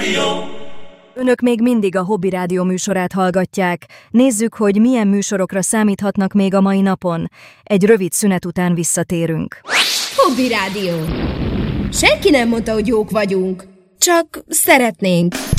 Önök még mindig a Hobby Rádió műsorát hallgatják. Nézzük, hogy milyen műsorokra számíthatnak még a mai napon. Egy rövid szünet után visszatérünk. Hobby Rádió. Senki nem mondta, hogy jók vagyunk. Csak szeretnénk.